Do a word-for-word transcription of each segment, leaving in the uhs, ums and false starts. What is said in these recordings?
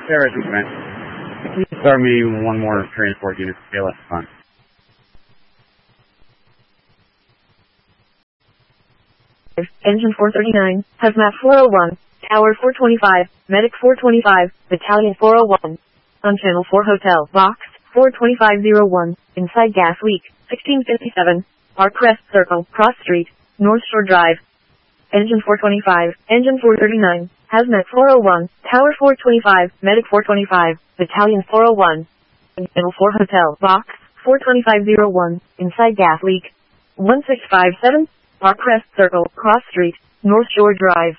Sarah, I think, man. Can you start me one more transport unit to scale up fun? Engine four thirty-nine, Hazmat four oh one, Tower four twenty-five, Medic four twenty-five, Battalion four oh one. On Channel four Hotel, Box four twenty-five oh one, inside gas leak, sixteen fifty-seven, Park Crest Circle, Cross Street, North Shore Drive. Engine four twenty-five, Engine four thirty-nine, Hazmat four oh one, Tower four twenty-five, Medic four twenty-five, Battalion four oh one. On Channel four Hotel, Box four twenty-five oh one, inside gas leak, one six five seven, Park Crest Circle, Cross Street, North Shore Drive.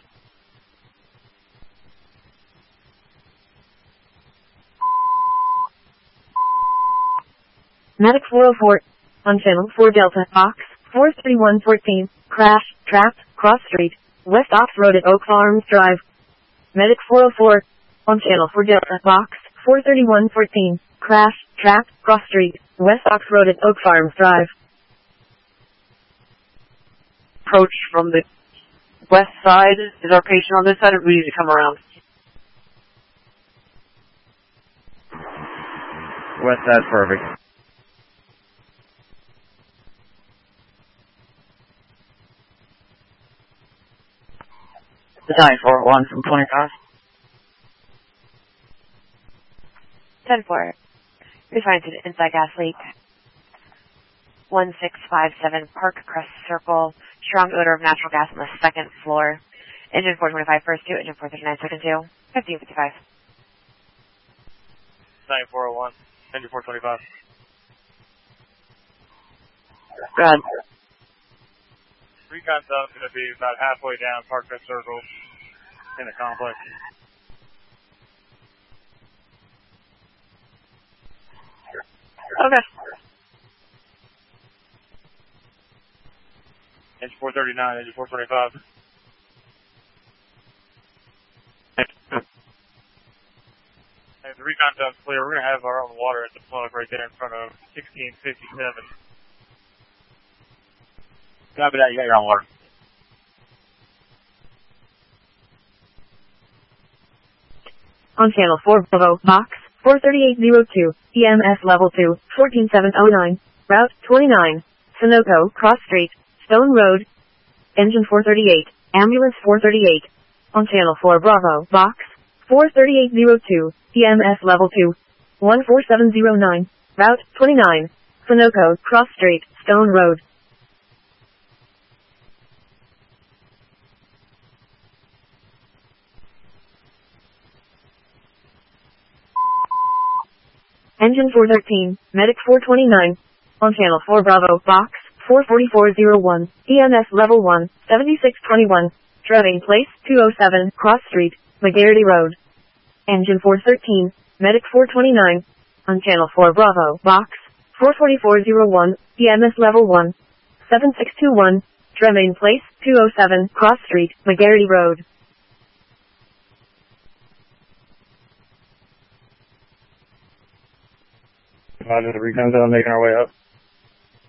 Medic four oh four, on Channel four Delta, Box four thirty-one fourteen, crash, trapped, Cross Street, West Ox Road at Oak Farms Drive. Medic four oh four, on Channel four Delta, Box four thirty-one fourteen, crash, trapped, Cross Street, West Ox Road at Oak Farms Drive. Approach from the west side. Is our patient on this side, or do we need to come around? West side, perfect. Battalion four oh one from twenty-five. ten four. Responding to the inside gas leak. one six five seven Park Crest Circle. Strong odor of natural gas on the second floor. Engine four twenty-five first two, engine four thirty-nine second two, fifteen fifty-five. nine four oh one, engine four twenty-five. Go ahead. Recon zone's going to be about halfway down Park Crest Circle in the complex. Okay. Engine four thirty-nine, engine four twenty-five. If the recon zone's clear, we're going to have our own water at the plug right there in front of sixteen fifty-seven. Copy that, you got your own water. On Channel four Bravo, Box four thirty-eight oh two, E M S Level two, fourteen seven oh nine, Route twenty-nine, Sunoco, Cross Street, Stone Road. Engine four thirty-eight, Ambulance four thirty-eight. On Channel four Bravo, Box four thirty-eight oh two, E M S Level two, one four seven oh nine, Route twenty-nine, Sunoco, Cross Street, Stone Road. Engine four thirteen, Medic four twenty-nine. On Channel four Bravo, Box four forty-four oh one, E M S Level one, seventy-six twenty-one, Driving Place two oh seven, Cross Street, McGarity Road. Engine four thirteen, Medic four twenty-nine. On Channel four Bravo, Box four forty-four oh one, E M S Level one, seventy-six twenty-one, Driving Place two oh seven, Cross Street, McGarity Road. Roger, the recon zone making our way up.